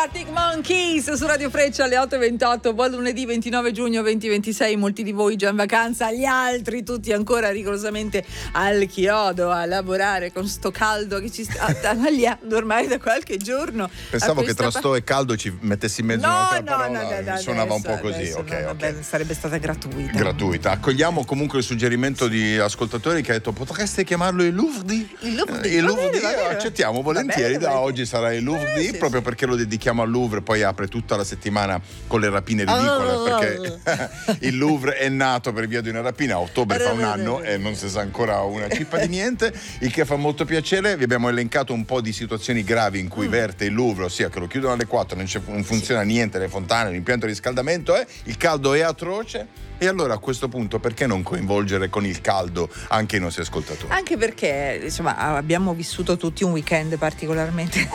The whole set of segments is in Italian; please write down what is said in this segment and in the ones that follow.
Arctic Monkeys su Radio Freccia alle 8:28. Buon lunedì 29 giugno 2026. Molti di voi già in vacanza, gli altri tutti ancora rigorosamente al chiodo a lavorare con sto caldo che ci sta tagliando ormai da qualche giorno. Pensavo che tra sto e caldo ci mettessi in mezzo un'altra parola. No, suonava un po' così. Ok. Sarebbe stata gratuita. Accogliamo comunque il suggerimento di ascoltatori che ha detto potreste chiamarlo il Louvre. Il Louvre, accettiamo volentieri. Da oggi sarà il Louvre, proprio perché lo dedichiamo al Louvre, poi apre tutta la settimana con le rapine ridicole, perché il Louvre è nato per via di una rapina a ottobre fa un anno e non si sa ancora una cippa di niente, il che fa molto piacere. Vi abbiamo elencato un po' di situazioni gravi in cui verte il Louvre, ossia che lo chiudono alle 4, non funziona niente, le fontane, l'impianto di riscaldamento il caldo è atroce. E allora a questo punto perché non coinvolgere con il caldo anche i nostri ascoltatori? Anche perché insomma abbiamo vissuto tutti un weekend particolarmente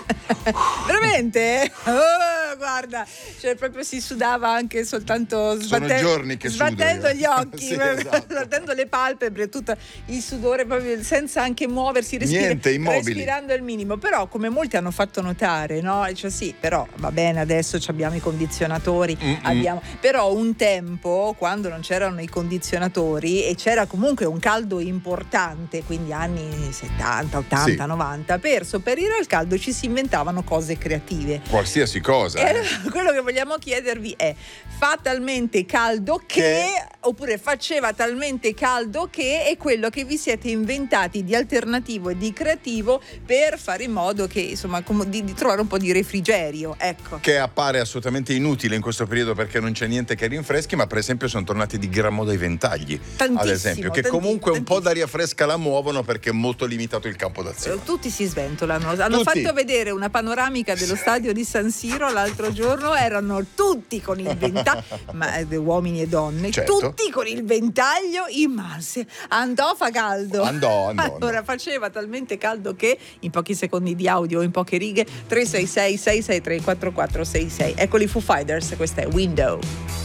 veramente guarda, cioè proprio si sudava anche soltanto sbattendo gli occhi, sì, esatto. Sbattendo le palpebre, tutto il sudore proprio senza anche muoversi, respirando al minimo. Però come molti hanno fatto notare, no? Cioè sì, però va bene, adesso abbiamo i condizionatori, però un tempo quando non c'erano i condizionatori e c'era comunque un caldo importante, quindi anni 70, 80, 90, per sopperire al caldo ci si inventavano cose creative, qualsiasi cosa. E quello che vogliamo chiedervi è: fa talmente caldo che oppure faceva talmente caldo che è quello che vi siete inventati di alternativo e di creativo per fare in modo che insomma di trovare un po' di refrigerio, ecco, che appare assolutamente inutile in questo periodo perché non c'è niente che rinfreschi. Ma per esempio sono tornati di gran moda i ventagli, ad esempio, che comunque un po' d'aria fresca la muovono perché è molto limitato il campo d'azione. Tutti si sventolano. Hanno fatto vedere una panoramica dello stadio di San Siro l'altro giorno, erano tutti con il ventaglio, ma uomini e donne, tutti con il ventaglio in massa. Fa caldo. Allora faceva talmente caldo che in pochi secondi di audio, in poche righe, 366 663 4466. Eccoli Foo Fighters, questa è Window.